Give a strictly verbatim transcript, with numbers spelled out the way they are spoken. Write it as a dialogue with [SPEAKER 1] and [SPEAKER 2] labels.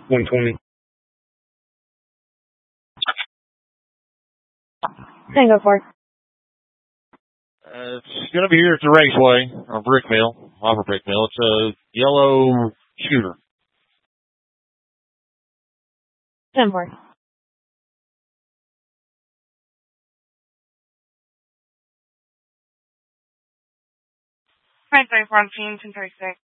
[SPEAKER 1] one twenty.
[SPEAKER 2] Tango four.
[SPEAKER 3] Uh, it's going to be here at the raceway, or brick mill, Hopper brick mill. It's a yellow scooter.
[SPEAKER 2] ten four.
[SPEAKER 4] Five three four on team ten thirty six.